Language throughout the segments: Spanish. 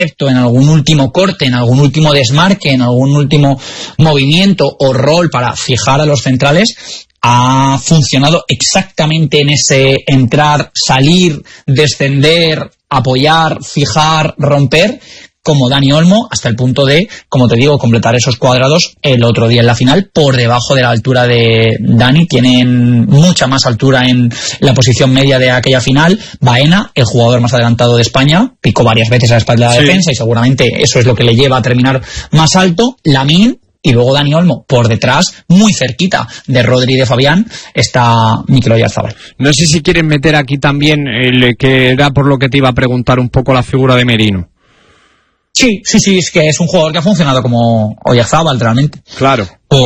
en algún último corte, en algún último desmarque, en algún último movimiento o rol para fijar a los centrales, ha funcionado exactamente en ese entrar, salir, descender, apoyar, fijar, romper, como Dani Olmo, hasta el punto de, como te digo, completar esos cuadrados el otro día en la final, por debajo de la altura de Dani. Tienen mucha más altura en la posición media de aquella final. Baena, el jugador más adelantado de España, picó varias veces a la espalda de la defensa y seguramente eso es lo que le lleva a terminar más alto. Lamine y luego Dani Olmo por detrás, muy cerquita de Rodri y de Fabián, está Mikel Oyarzabal. No sé si quieren meter aquí también el que era por lo que te iba a preguntar un poco la figura de Merino. Sí, es que es un jugador que ha funcionado como Oyarzabal realmente. Claro.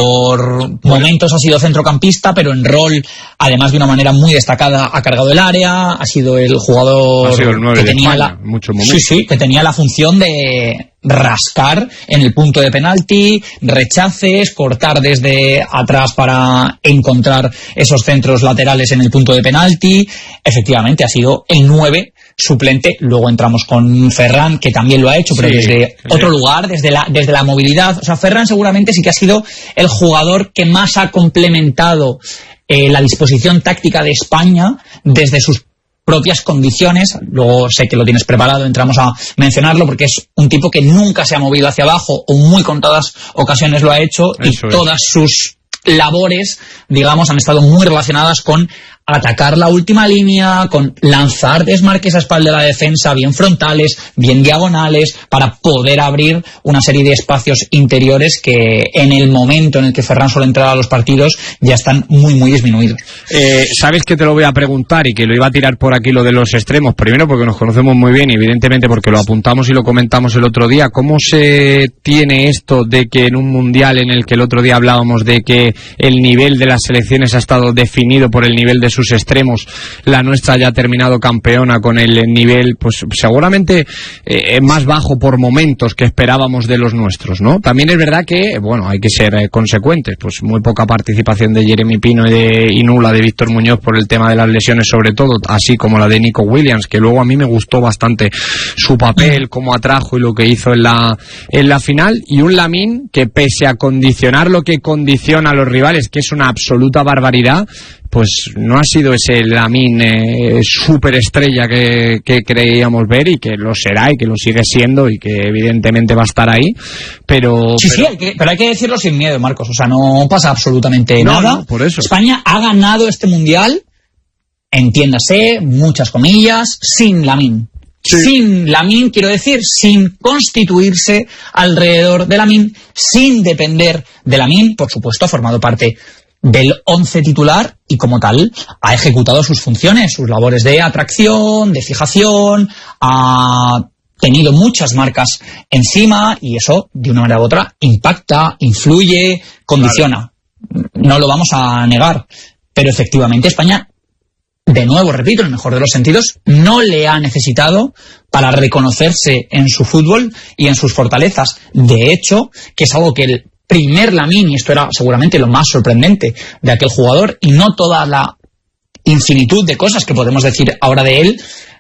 Por momentos ha sido centrocampista, pero en rol, además de una manera muy destacada, ha cargado el área, ha sido el jugador el 9 que de tenía España, muchos momentos. que tenía la función de rascar en el punto de penalti, rechaces, cortar desde atrás para encontrar esos centros laterales en el punto de penalti. Efectivamente, ha sido el 9 suplente. Luego entramos con Ferran, que también lo ha hecho, pero desde otro lugar, desde la movilidad. O sea, Ferran seguramente sí que ha sido el jugador que más ha complementado la disposición táctica de España desde sus propias condiciones. Luego sé que lo tienes preparado, entramos a mencionarlo, porque es un tipo que nunca se ha movido hacia abajo, o muy contadas ocasiones lo ha hecho, y todas sus labores, digamos, han estado muy relacionadas con atacar la última línea, con lanzar desmarques a espalda de la defensa, bien frontales, bien diagonales, para poder abrir una serie de espacios interiores que en el momento en el que Ferran suele entrar a los partidos ya están muy, muy disminuidos. Sabes que te lo voy a preguntar y que lo iba a tirar por aquí lo de los extremos, primero porque nos conocemos muy bien y evidentemente porque lo apuntamos y lo comentamos el otro día. ¿Cómo se tiene esto de que en un mundial en el que el otro día hablábamos de que el nivel de las selecciones ha estado definido por el nivel de sus extremos, la nuestra ya ha terminado campeona con el nivel, pues seguramente más bajo por momentos que esperábamos de los nuestros, ¿no? También es verdad que, bueno, hay que ser consecuentes, pues muy poca participación de Jeremy Pino y nula de Víctor Muñoz por el tema de las lesiones sobre todo, así como la de Nico Williams, que luego a mí me gustó bastante su papel, cómo atrajo y lo que hizo en la final, y un Lamine que pese a condicionar lo que condiciona a los rivales, que es una absoluta barbaridad, pues no ha sido ese Lamine superestrella que creíamos ver, y que lo será y que lo sigue siendo y que evidentemente va a estar ahí, pero hay que decirlo sin miedo, Marcos. O sea, no pasa absolutamente nada. No, por eso. España ha ganado este mundial, entiéndase, muchas comillas, sin Lamine. Sí. Sin Lamine, quiero decir, sin constituirse alrededor de Lamine, sin depender de Lamine. Por supuesto, ha formado parte del 11 titular y como tal ha ejecutado sus funciones, sus labores de atracción, de fijación, ha tenido muchas marcas encima y eso de una manera u otra impacta, influye, condiciona. Claro. No lo vamos a negar, pero efectivamente España, de nuevo, repito, en el mejor de los sentidos, no le ha necesitado para reconocerse en su fútbol y en sus fortalezas. De hecho, que es algo que el primer Lamine, y esto era seguramente lo más sorprendente de aquel jugador, y no toda la infinitud de cosas que podemos decir ahora de él,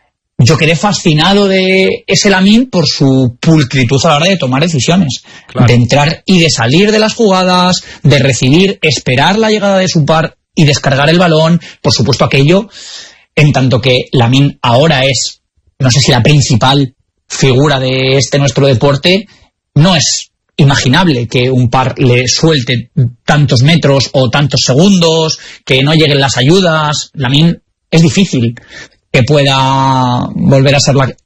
yo quedé fascinado de ese Lamine por su pulcritud a la hora de tomar decisiones, claro, de entrar y de salir de las jugadas, de recibir, esperar la llegada de su par y descargar el balón. Por supuesto, aquello, en tanto que Lamine ahora es, no sé si la principal figura de este nuestro deporte, no es imaginable que un par le suelte tantos metros o tantos segundos, que no lleguen las ayudas. Lamine es difícil que pueda volver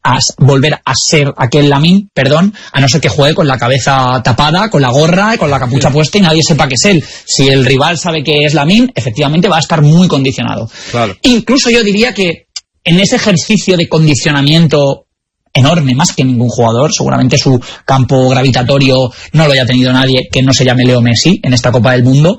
a ser aquel Lamine, a no ser que juegue con la cabeza tapada, con la gorra, con la capucha puesta y nadie sepa que es él. Si el rival sabe que es Lamine, efectivamente va a estar muy condicionado. Claro. Incluso yo diría que en ese ejercicio de condicionamiento enorme, más que ningún jugador, seguramente su campo gravitatorio no lo haya tenido nadie que no se llame Leo Messi en esta Copa del Mundo,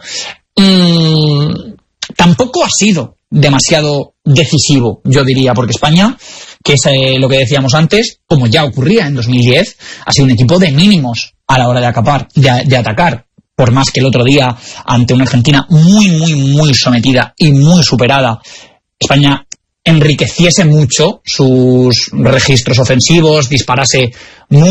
tampoco ha sido demasiado decisivo, yo diría, porque España, que es lo que decíamos antes, como ya ocurría en 2010, ha sido un equipo de mínimos a la hora de atacar, por más que el otro día, ante una Argentina muy, muy, muy sometida y muy superada, España enriqueciese mucho sus registros ofensivos, disparase